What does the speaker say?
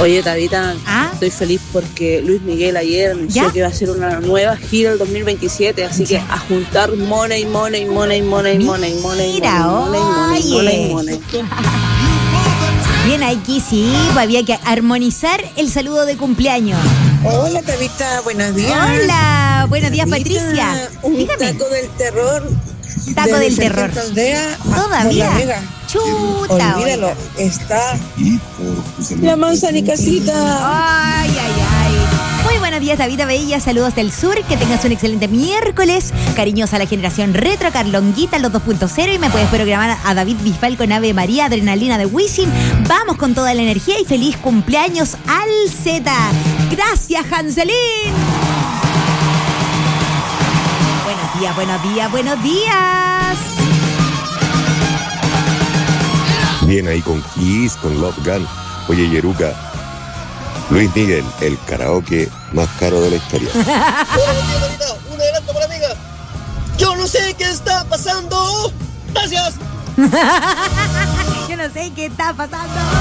Oye, Tabita, estoy feliz porque Luis Miguel ayer anunció que va a hacer una nueva gira el 2027, así que a juntar money. Bien, aquí sí, había que armonizar el saludo de cumpleaños. Hola, Tabita, buenos días. Hola, buenos días, Patricia. Dígame. Taco del terror. Taco del terror. Todavía. Chuta. Olvídalo, está la manzanicasita. Ay. Muy buenos días, Tabita Bella. Saludos del sur. Que tengas un excelente miércoles. Cariños a la generación retro, Carlonguita, los 2.0. Y me puedes programar a David Bisbal con Ave María, Adrenalina de Wisin. Vamos con toda la energía y feliz cumpleaños al Z. Gracias, Hanselín. Buenos días. Bien ahí con Kiss, con Love Gun. Oye, Yeruca, Luis Miguel, el karaoke más caro de la historia. Un adelanto para amiga. Yo no sé qué está pasando. Gracias. Yo no sé qué está pasando.